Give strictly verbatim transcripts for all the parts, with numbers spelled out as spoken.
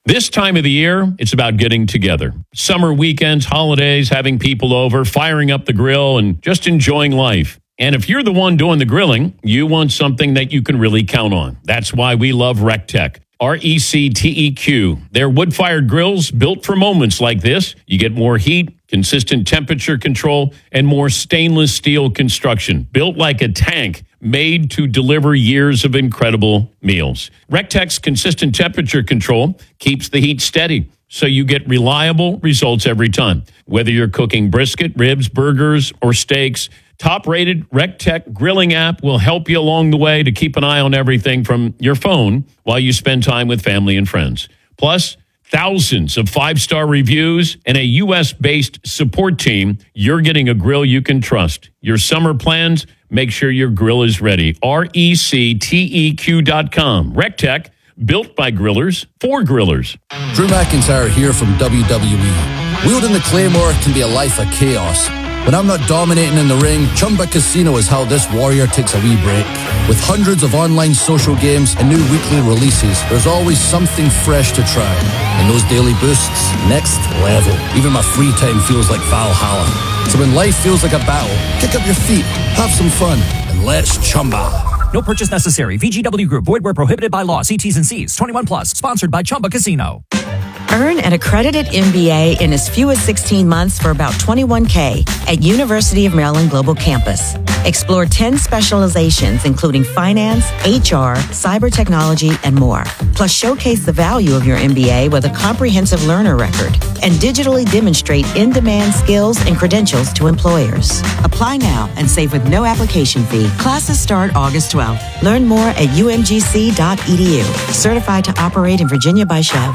This time of the year, it's about getting together. Summer weekends, holidays, having people over, firing up the grill, and just enjoying life. And if you're the one doing the grilling, you want something that you can really count on. That's why we love RecTech. R E C T E Q. They're wood-fired grills built for moments like this. You get more heat, consistent temperature control, and more stainless steel construction. Built like a tank, made to deliver years of incredible meals. RecTech's consistent temperature control keeps the heat steady, so you get reliable results every time. Whether you're cooking brisket, ribs, burgers, or steaks, top-rated RecTech grilling app will help you along the way to keep an eye on everything from your phone while you spend time with family and friends. Plus, thousands of five-star reviews and a U S-based support team. You're getting a grill you can trust. Your summer plans, make sure your grill is ready. R E C T E Q dot com. RecTech, built by grillers for grillers. Drew McIntyre here from W W E. Wielding the Claymore can be a life of chaos. When I'm not dominating in the ring, Chumba Casino is how this warrior takes a wee break. With hundreds of online social games and new weekly releases, there's always something fresh to try. And those daily boosts, next level. Even my free time feels like Valhalla. So when life feels like a battle, kick up your feet, have some fun, and let's Chumba. No purchase necessary. V G W Group. Void where prohibited by law. See T's and C's. twenty-one plus. Sponsored by Chumba Casino. Earn an accredited M B A in as few as sixteen months for about twenty-one K at University of Maryland Global Campus. Explore ten specializations, including finance, H R, cyber technology, and more. Plus, showcase the value of your M B A with a comprehensive learner record and digitally demonstrate in-demand skills and credentials to employers. Apply now and save with no application fee. Classes start August twelfth. Learn more at U M G C dot E D U. Certified to operate in Virginia by Chev.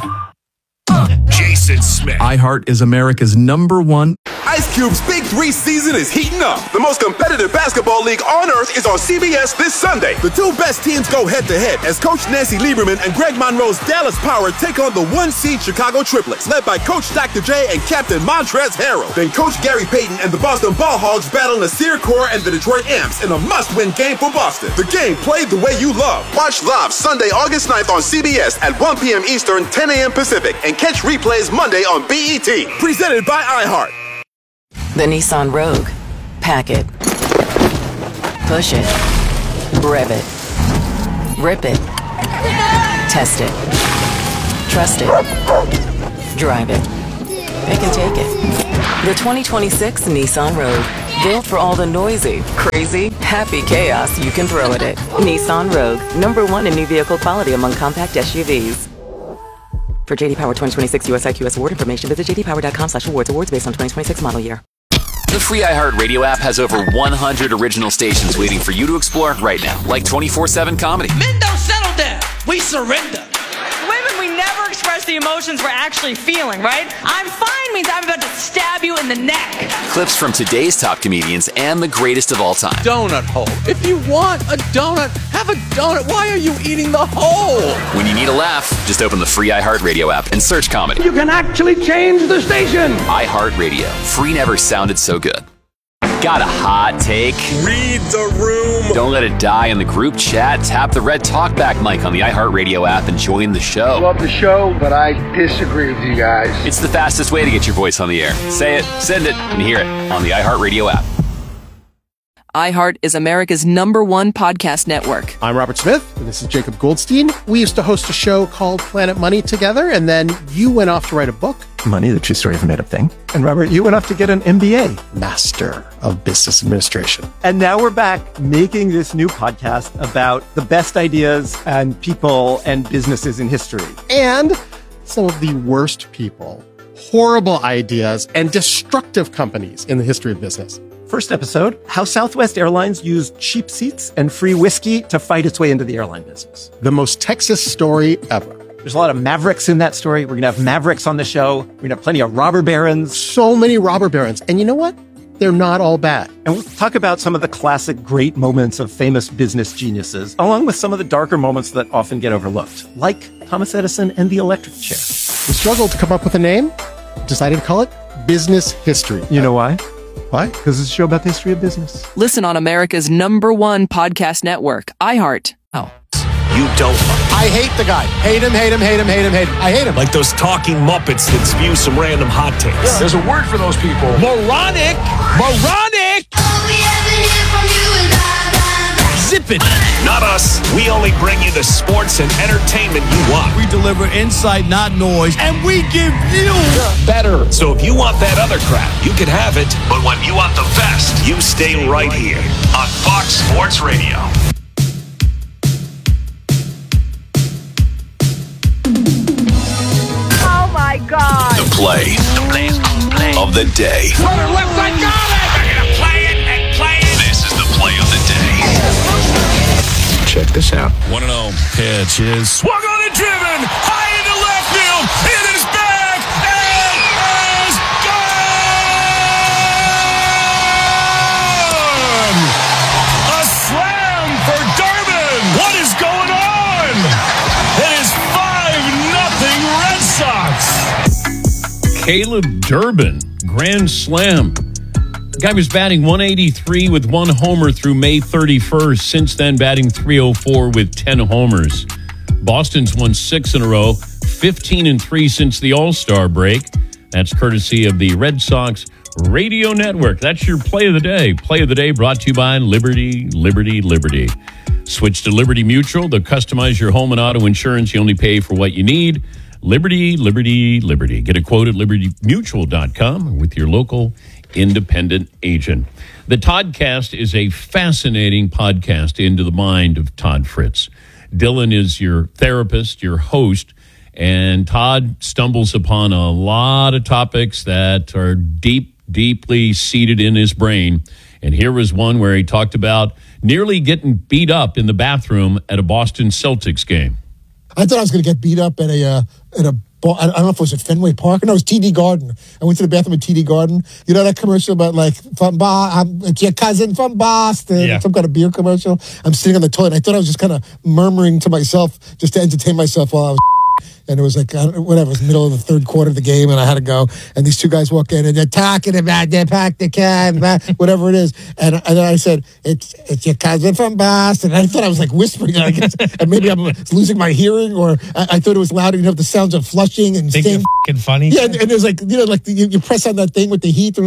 Jason Smith. iHeart is America's number one. Ice Cube's Big Three season is heating up. The most competitive basketball league on earth is on C B S this Sunday. The two best teams go head-to-head as Coach Nancy Lieberman and Greg Monroe's Dallas Power take on the one-seed Chicago Triplets, led by Coach Doctor J and Captain Montrezl Harrell. Then Coach Gary Payton and the Boston Ball Hogs battle Nasir Kaur and the Detroit Imps in a must-win game for Boston. The game played the way you love. Watch live Sunday, August ninth on C B S at one p.m. Eastern, ten a.m. Pacific, and catch replays Monday on B E T. Presented by iHeart. The Nissan Rogue. Pack it. Push it. Rev it. Rip it. Test it. Trust it. Drive it. It can take it. The twenty twenty-six Nissan Rogue. Built for all the noisy, crazy, happy chaos you can throw at it. Nissan Rogue. Number one in new vehicle quality among compact S U Vs. For J D Power twenty twenty-six U S I Q S award information, visit j d power dot com slash awards. Awards based on twenty twenty-six model year. The free iHeart Radio app has over one hundred original stations waiting for you to explore right now, like twenty-four seven comedy. Men don't settle down. We surrender. Women, we never express the emotions we're actually feeling, right? I'm fine means I'm about to stab you in the neck. Clips from today's top comedians and the greatest of all time. Donut hole. If you want a donut, have a donut. Why are you eating the hole? When you need a laugh, just open the free iHeart Radio app and search comedy. You can actually change the station. iHeart Radio. Free never sounded so good. Got a hot take? Read the room. Don't let it die in the group chat. Tap the red talkback mic on the iHeartRadio app and join the show. Love the show, but I disagree with you guys. It's the fastest way to get your voice on the air. Say it, send it, and hear it on the iHeartRadio app. iHeart is America's number one podcast network. I'm Robert Smith, and this is Jacob Goldstein. We used to host a show called Planet Money together, and then you went off to write a book. Money, the true story of a made-up thing. And Robert, you went off to get an M B A. Master of Business Administration. And now we're back making this new podcast about the best ideas and people and businesses in history. And some of the worst people, horrible ideas, and destructive companies in the history of business. First episode, how Southwest Airlines used cheap seats and free whiskey to fight its way into the airline business. The most Texas story ever. There's a lot of mavericks in that story. We're going to have mavericks on the show. We're going to have plenty of robber barons. So many robber barons. And you know what? They're not all bad. And we'll talk about some of the classic great moments of famous business geniuses, along with some of the darker moments that often get overlooked, like Thomas Edison and the electric chair. We struggled to come up with a name, decided to call it Business History. You know why? Why? Because it's a show about the history of business. Listen on America's number one podcast network, iHeart. Oh. You don't. I hate the guy. Hate him, hate him, hate him, hate him, hate him. I hate him. Like those talking Muppets that spew some random hot takes. Yeah. There's a word for those people. Moronic! Moronic! Zip it! Not us. We only bring you the sports and entertainment you want. We deliver insight, not noise, and we give you better. So if you want that other crap, you can have it. But when you want the best, you stay right here on Fox Sports Radio. Oh my God! The play, the play, the play of the day. Runner left side, got it! They're gonna play it and play it. This is the play of the day. Check this out. one and oh pitch is swung on and driven high into left field. It is back and is gone. A slam for Durbin. What is going on? It is five nothing Red Sox. Caleb Durbin, grand slam. Guy was batting one eighty-three with one homer through May thirty-first. Since then, batting three oh four with ten homers. Boston's won six in a row, fifteen and three since the All-Star break. That's courtesy of the Red Sox Radio Network. That's your play of the day. Play of the day brought to you by Liberty, Liberty, Liberty. Switch to Liberty Mutual. They'll customize your home and auto insurance. You only pay for what you need. Liberty, Liberty, Liberty. Get a quote at liberty mutual dot com with your local independent agent. The Toddcast is a fascinating podcast into the mind of Todd Fritz. Dylan is your therapist, your host, and Todd stumbles upon a lot of topics that are deep, deeply seated in his brain. And here was one where he talked about nearly getting beat up in the bathroom at a Boston Celtics game. I thought I was going to get beat up at a uh, at a I don't know if it was at Fenway Park. No, it was T D Garden. I went to the bathroom at T D Garden. You know that commercial about like from Boston, it's your cousin from Boston, yeah. Some kind of beer commercial. I'm sitting on the toilet. I thought I was just kind of murmuring to myself just to entertain myself while I was. And it was like, I don't, whatever, it was middle of the third quarter of the game, and I had to go. And these two guys walk in, and they're talking about they packed the can, whatever it is. And, and then I said, it's it's your cousin from Boston. And I thought I was like whispering, I guess, and maybe I'm losing my hearing, or I, I thought it was loud enough. The sounds of flushing and think sting. You're f***ing funny. Yeah, and, and there's like, you know, like you, you press on that thing with the heat,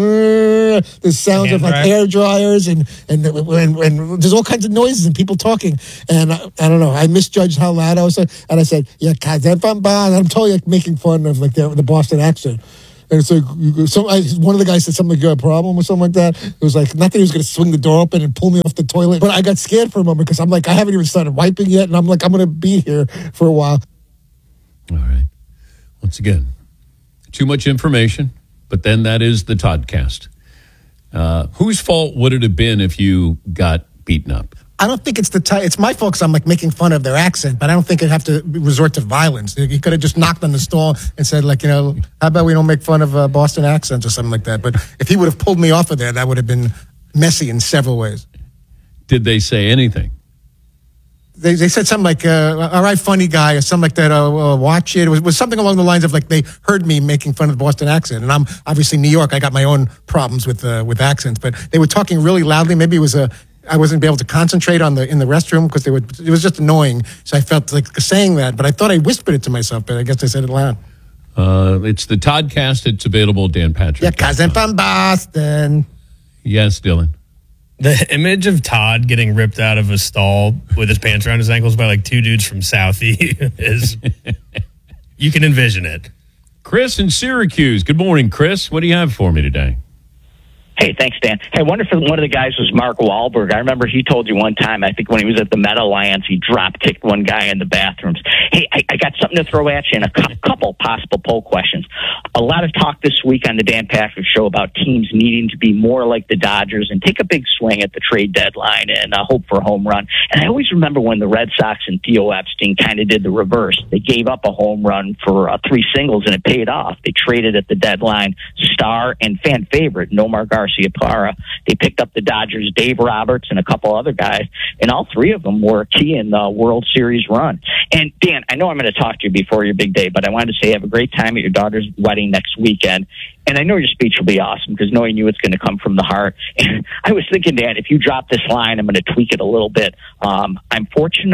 the sounds of like hair dryers, and and, and and there's all kinds of noises and people talking. And I, I don't know, I misjudged how loud I was, and I said, your cousin from Boston. I'm totally like making fun of like the, the Boston accent. And it's like, so I, one of the guys said something, you got a problem or something like that. It was like, not that he was going to swing the door open and pull me off the toilet, but I got scared for a moment because I'm like, I haven't even started wiping yet. And I'm like, I'm going to be here for a while. All right. Once again, too much information, but then that is the Toddcast. Uh, whose fault would it have been if you got beaten up? I don't think it's the t- it's my fault because I'm like making fun of their accent, but I don't think it'd have to resort to violence. He could have just knocked on the stall and said, like, you know, how about we don't make fun of uh, Boston accents or something like that. But if he would have pulled me off of there, that would have been messy in several ways. Did they say anything? They they said something like, uh, all right, funny guy, or something like that, uh, uh, watch it. It was, was something along the lines of like they heard me making fun of the Boston accent. And I'm obviously New York. I got my own problems with uh, with accents, but they were talking really loudly. Maybe it was a I wasn't able to concentrate on the in the restroom because they would. It was just annoying. So I felt like saying that, but I thought I whispered it to myself. But I guess I said it loud. Uh, it's the Toddcast. It's available at Dan Patrick. Yeah, cousin from Boston. Yes, Dylan. The image of Todd getting ripped out of a stall with his pants around his ankles by like two dudes from Southie is. You can envision it. Chris in Syracuse. Good morning, Chris. What do you have for me today? Hey, thanks, Dan. Hey, I wonder if one of the guys was Mark Wahlberg. I remember he told you one time, I think when he was at the Meadowlands, he drop-kicked one guy in the bathrooms. Hey, I, I got something to throw at you and a cu- couple possible poll questions. A lot of talk this week on the Dan Patrick Show about teams needing to be more like the Dodgers and take a big swing at the trade deadline and uh, hope for a home run. And I always remember when the Red Sox and Theo Epstein kind of did the reverse. They gave up a home run for uh, three singles, and it paid off. They traded at the deadline star and fan favorite Nomar Garciaparra. They picked up the Dodgers' Dave Roberts and a couple other guys, and all three of them were key in the World Series run. And Dan, I know I'm going to talk to you before your big day, but I wanted to say have a great time at your daughter's wedding next weekend. And I know your speech will be awesome because knowing you, it's going to come from the heart. And I was thinking, Dan, if you drop this line, I'm going to tweak it a little bit. Um, I'm fortunate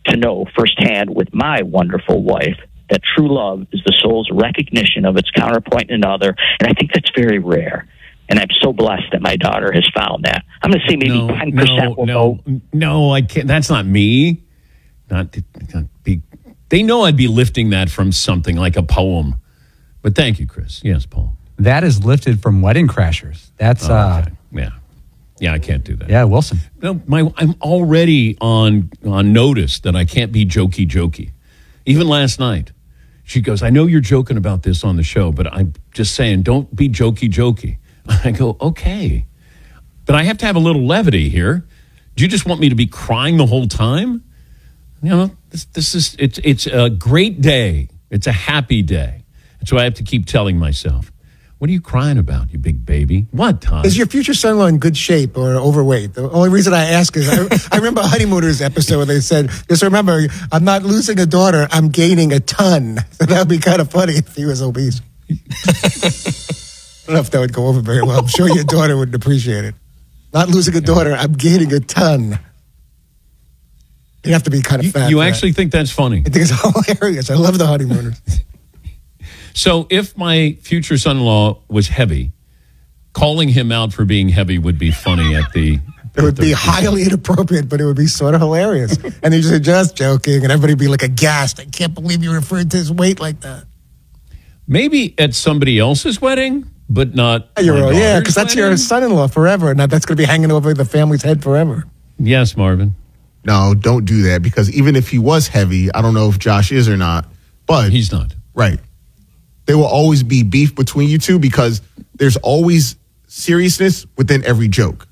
to know firsthand with my wonderful wife that true love is the soul's recognition of its counterpoint in another, and I think that's very rare. And I'm so blessed that my daughter has found that. I'm going to say maybe no, ten percent no, will no, know. No, I can't. That's not me. Not, not be. They know I'd be lifting that from something like a poem. But thank you, Chris. Yes, Paul. That is lifted from Wedding Crashers. That's oh, uh, okay. yeah, yeah. I can't do that. Yeah, Wilson. No, my I'm already on on notice that I can't be jokey jokey. Even last night, she goes, "I know you're joking about this on the show, but I'm just saying, don't be jokey jokey." I go, okay, but I have to have a little levity here. Do you just want me to be crying the whole time? You know, this, this is it's it's a great day. It's a happy day. And so I have to keep telling myself, what are you crying about, you big baby? What, Todd? Is your future son-in-law in good shape or overweight? The only reason I ask is I, I remember a Honeymooners episode where they said, just remember, I'm not losing a daughter, I'm gaining a ton. So that would be kind of funny if he was obese. I don't know if that would go over very well. I'm sure your daughter would appreciate it. Not losing a daughter, I'm gaining a ton. You have to be kind of fat. You, you actually that. think that's funny? I think it's hilarious. I love the Honeymooners. So if my future son-in-law was heavy, calling him out for being heavy would be funny at the... It would be highly inappropriate, but it would be sort of hilarious. And he just just joking, and everybody would be like aghast. I can't believe you referred to his weight like that. Maybe at somebody else's wedding, but not You're right. Yeah, because that's your son-in-law forever, and that's going to be hanging over the family's head forever. Yes, Marvin. No, don't do that, because even if he was heavy, I don't know if Josh is or not, but... He's not. Right. There will always be beef between you two because there's always seriousness within every joke.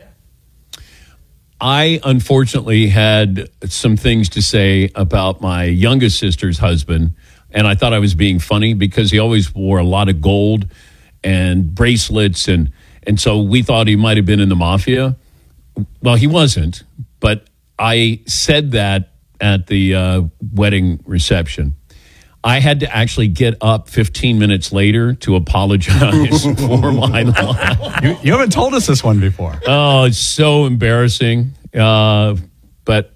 I, unfortunately, had some things to say about my youngest sister's husband, and I thought I was being funny because he always wore a lot of gold and bracelets, and, and so we thought he might have been in the mafia. Well, he wasn't, but I said that at the uh, wedding reception. I had to actually get up fifteen minutes later to apologize for my lie. You, you haven't told us this one before. Oh, it's so embarrassing. Uh, but,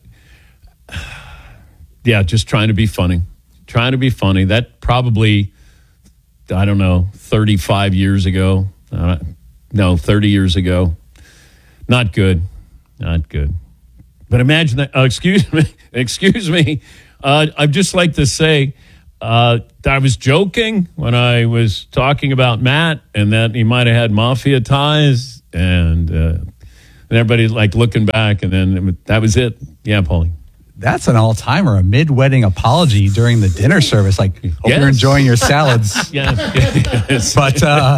yeah, just trying to be funny. Trying to be funny. That probably, I don't know, thirty-five years ago. Uh, no, thirty years ago. Not good. Not good. But imagine that. Uh, excuse me. Excuse me. Uh, I'd just like to say... Uh, I was joking when I was talking about Matt and that he might have had mafia ties, and, uh, and everybody's like looking back, and then that was it. Yeah, Paulie. That's an all-timer, a mid-wedding apology during the dinner service. Like, hope yes. you're enjoying your salads. yes. yes. But, uh...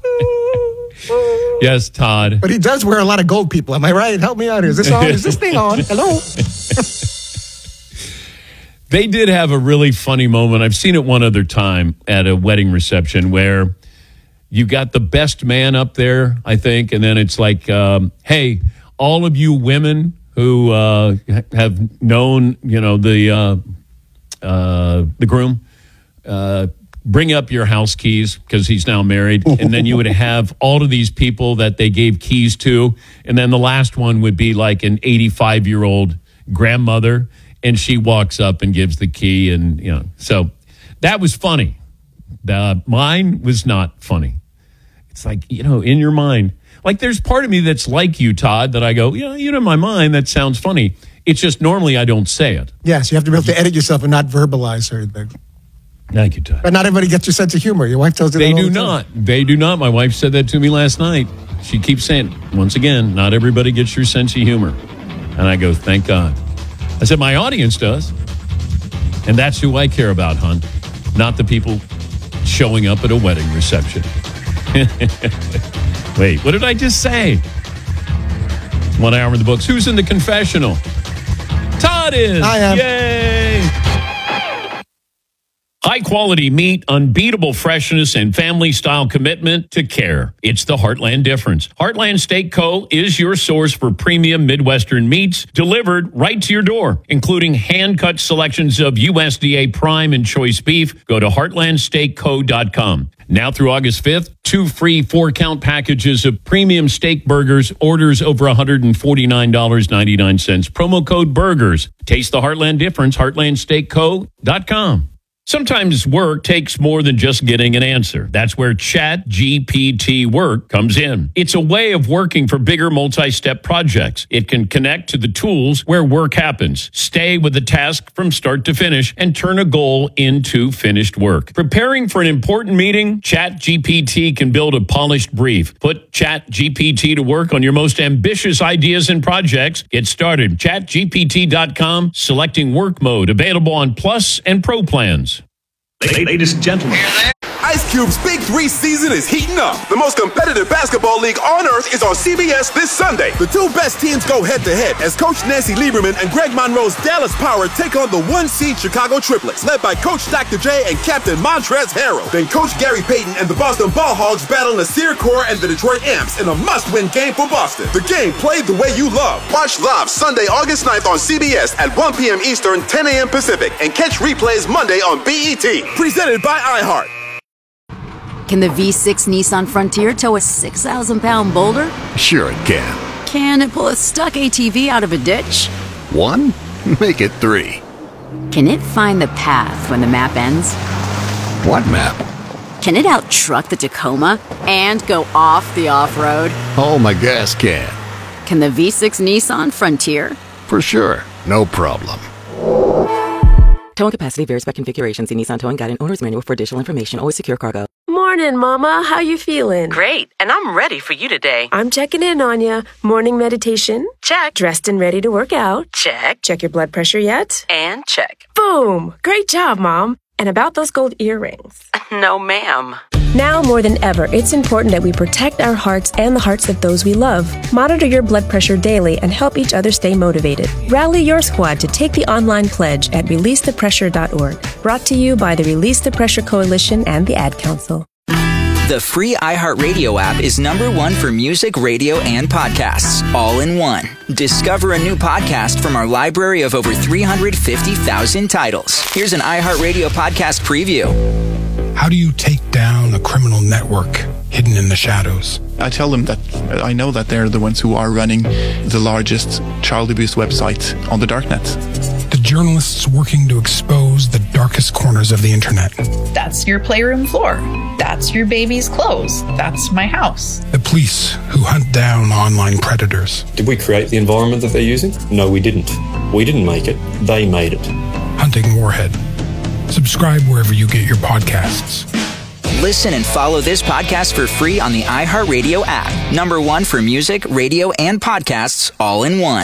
yes, Todd. But he does wear a lot of gold, people. Am I right? Help me out here. Is this on? Is this thing on? Hello? They did have a really funny moment. I've seen it one other time at a wedding reception where you got the best man up there, I think, and then it's like, um, hey, all of you women who uh, have known, you know, the uh, uh, the groom, uh, bring up your house keys because he's now married, and then you would have all of these people that they gave keys to, and then the last one would be like an eighty-five-year-old grandmother. And she walks up and gives the key, and, you know, so that was funny. The, mine was not funny. It's like, you know, in your mind. Like, there's part of me that's like you, Todd, that I go, yeah, you know, in my mind, that sounds funny. It's just normally I don't say it. Yes, you have to be able to edit yourself and not verbalize certain. Thank you, Todd. But not everybody gets your sense of humor. Your wife tells you that They all do the not. They do not. My wife said that to me last night. She keeps saying, once again, not everybody gets your sense of humor. And I go, thank God. I said, my audience does. And that's who I care about, hon. Not the people showing up at a wedding reception. Wait, what did I just say? One hour in the books. Who's in the confessional? Todd is. I am. Yay. High quality meat, unbeatable freshness, and family style commitment to care. It's the Heartland difference. Heartland Steak Co. is your source for premium Midwestern meats delivered right to your door, including hand-cut selections of U S D A prime and choice beef. Go to heartland steak co dot com. Now through August fifth, two free four-count packages of premium steak burgers, orders over one hundred forty-nine dollars and ninety-nine cents. Promo code BURGERS. Taste the Heartland difference, heartland steak co dot com. Sometimes work takes more than just getting an answer. That's where Chat G P T Work comes in. It's a way of working for bigger multi-step projects. It can connect to the tools where work happens, stay with the task from start to finish, and turn a goal into finished work. Preparing for an important meeting? Chat G P T can build a polished brief. Put Chat G P T to work on your most ambitious ideas and projects. Get started. chat G P T dot com, selecting work mode, available on Plus and Pro plans. Ladies and gentlemen. Ice Cube's Big Three season is heating up. The most competitive basketball league on earth is on C B S this Sunday. The two best teams go head-to-head as Coach Nancy Lieberman and Greg Monroe's Dallas Power take on the one-seed Chicago Triplets, led by Coach Doctor J and Captain Montrezl Harrell. Then Coach Gary Payton and the Boston Ball Hogs battle Nasir Kaur and the Detroit Amps in a must-win game for Boston. The game played the way you love. Watch live Sunday, August ninth on C B S at one p.m. Eastern, ten a.m. Pacific, and catch replays Monday on B E T. Presented by iHeart. Can the V six Nissan Frontier tow a six thousand pound boulder? Sure it can. Can it pull a stuck A T V out of a ditch? One? Make it three. Can it find the path when the map ends? What map? Can it out-truck the Tacoma and go off the off-road? Oh, my gas can. Can the V six Nissan Frontier? For sure. No problem. Towing capacity varies by configuration. See Nissan Towing Guide and Owner's Manual for additional information. Always secure cargo. Morning, Mama. How you feeling? Great, and I'm ready for you today. I'm checking in on you. Morning meditation? Check. Dressed and ready to work out? Check. Check your blood pressure yet? And check. Boom! Great job, Mom. And about those gold earrings? No, ma'am. Now more than ever, it's important that we protect our hearts and the hearts of those we love. Monitor your blood pressure daily and help each other stay motivated. Rally your squad to take the online pledge at release the pressure dot org. Brought to you by the Release the Pressure Coalition and the Ad Council. The free iHeartRadio app is number one for music, radio, and podcasts, all in one. Discover a new podcast from our library of over three hundred fifty thousand titles. Here's an iHeartRadio podcast preview. How do you take down a criminal network hidden in the shadows? I tell them that I know that they're the ones who are running the largest child abuse website on the darknet. The journalists working to expose the darkest corners of the internet. That's your playroom floor. That's your baby's clothes. That's my house. The police who hunt down online predators. Did we create the environment that they're using? No, we didn't. We didn't make it. They made it. Hunting Warhead. Subscribe wherever you get your podcasts. Listen and follow this podcast for free on the iHeartRadio app. Number one for music, radio, and podcasts, all in one.